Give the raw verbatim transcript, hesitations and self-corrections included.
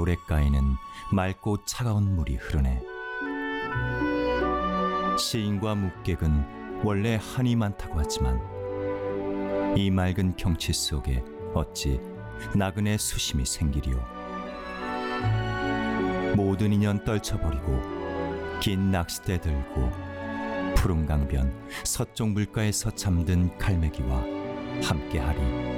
모래가에는 맑고 차가운 물이 흐르네. 시인과 묵객은 원래 한이 많다고 하지만 이 맑은 경치 속에 어찌 나그네 수심이 생기리요. 모든 인연 떨쳐버리고 긴 낚싯대 들고 푸른 강변 서쪽 물가에서 잠든 갈매기와 함께하리.